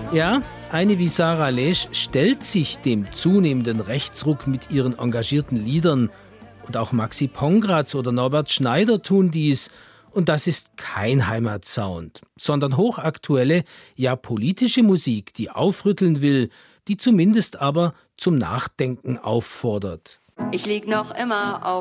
Ja, eine wie Sarah Lesch stellt sich dem zunehmenden Rechtsruck mit ihren engagierten Liedern. Und auch Maxi Pongratz oder Norbert Schneider tun dies. Und das ist kein Heimatsound, sondern hochaktuelle, ja politische Musik, die aufrütteln will, die zumindest aber zum Nachdenken auffordert. Ich lieg noch immer auf